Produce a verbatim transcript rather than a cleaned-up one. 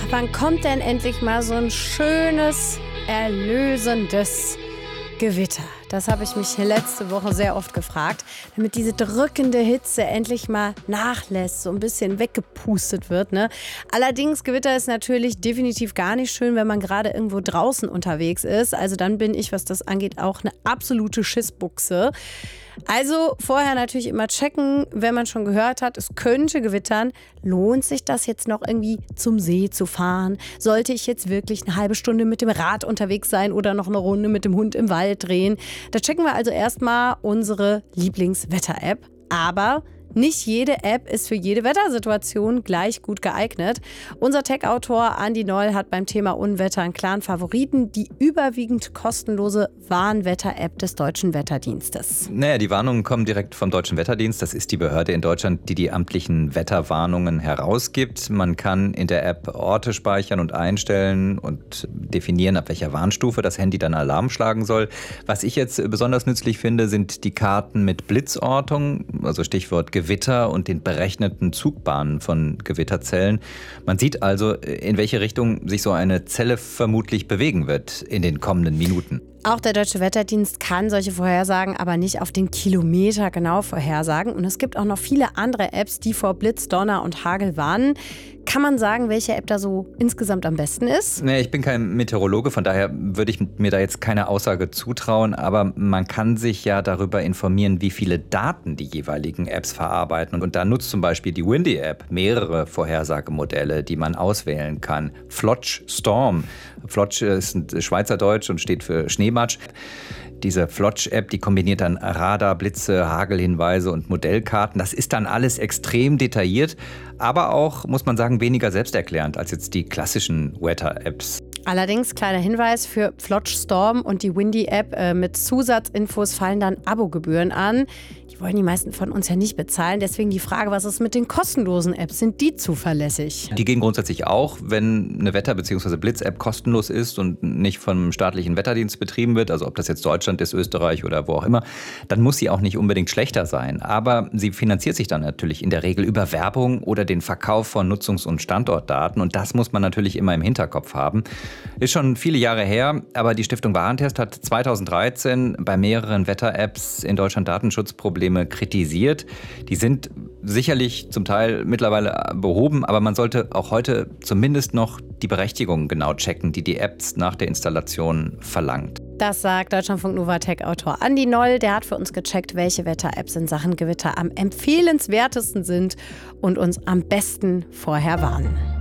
wann kommt denn endlich mal so ein schönes, erlösendes Gewitter? Das habe ich mich letzte Woche sehr oft gefragt, damit diese drückende Hitze endlich mal nachlässt, so ein bisschen weggepustet wird. Ne? Allerdings, Gewitter ist natürlich definitiv gar nicht schön, wenn man gerade irgendwo draußen unterwegs ist. Also dann bin ich, was das angeht, auch eine absolute Schissbuchse. Also vorher natürlich immer checken, wenn man schon gehört hat, es könnte gewittern. Lohnt sich das jetzt noch irgendwie zum See zu fahren? Sollte ich jetzt wirklich eine halbe Stunde mit dem Rad unterwegs sein oder noch eine Runde mit dem Hund im Wald drehen? Da checken wir also erstmal unsere Lieblingswetter-App. Aber nicht jede App ist für jede Wettersituation gleich gut geeignet. Unser Tech-Autor Andi Noll hat beim Thema Unwetter einen klaren Favoriten, die überwiegend kostenlose Warnwetter-App des Deutschen Wetterdienstes. Naja, die Warnungen kommen direkt vom Deutschen Wetterdienst. Das ist die Behörde in Deutschland, die die amtlichen Wetterwarnungen herausgibt. Man kann in der App Orte speichern und einstellen und definieren, ab welcher Warnstufe das Handy dann Alarm schlagen soll. Was ich jetzt besonders nützlich finde, sind die Karten mit Blitzortung, also Stichwort Gewitter und den berechneten Zugbahnen von Gewitterzellen. Man sieht also, in welche Richtung sich so eine Zelle vermutlich bewegen wird in den kommenden Minuten. Auch der Deutsche Wetterdienst kann solche Vorhersagen aber nicht auf den Kilometer genau vorhersagen. Und es gibt auch noch viele andere Apps, die vor Blitz, Donner und Hagel warnen. Kann man sagen, welche App da so insgesamt am besten ist? Nee, ich bin kein Meteorologe, von daher würde ich mir da jetzt keine Aussage zutrauen. Aber man kann sich ja darüber informieren, wie viele Daten die jeweiligen Apps verarbeiten. Und da nutzt zum Beispiel die Windy-App mehrere Vorhersagemodelle, die man auswählen kann. Flotsch Storm. Flotsch ist ein Schweizerdeutsch und steht für Schneematsch. Diese Flotsch-App, die kombiniert dann Radar, Blitze, Hagelhinweise und Modellkarten. Das ist dann alles extrem detailliert, aber auch, muss man sagen, weniger selbsterklärend als jetzt die klassischen Wetter-Apps. Allerdings, kleiner Hinweis, für Flotsch Storm und die Windy-App äh, mit Zusatzinfos fallen dann Abogebühren an. Die wollen die meisten von uns ja nicht bezahlen. Deswegen die Frage, was ist mit den kostenlosen Apps? Sind die zuverlässig? Die gehen grundsätzlich auch, wenn eine Wetter- bzw. Blitz-App kostenlos ist und nicht vom staatlichen Wetterdienst betrieben wird, also ob das jetzt Deutschland ist, Österreich oder wo auch immer, dann muss sie auch nicht unbedingt schlechter sein. Aber sie finanziert sich dann natürlich in der Regel über Werbung oder den Verkauf von Nutzungs- und Standortdaten. Und das muss man natürlich immer im Hinterkopf haben. Ist schon viele Jahre her, aber die Stiftung Warentest hat zweitausenddreizehn bei mehreren Wetter-Apps in Deutschland Datenschutzprobleme kritisiert. Die sind sicherlich zum Teil mittlerweile behoben, aber man sollte auch heute zumindest noch die Berechtigungen genau checken, die die Apps nach der Installation verlangt. Das sagt Deutschlandfunk Nova Tech-Autor Andi Noll. Der hat für uns gecheckt, welche Wetter-Apps in Sachen Gewitter am empfehlenswertesten sind und uns am besten vorher warnen.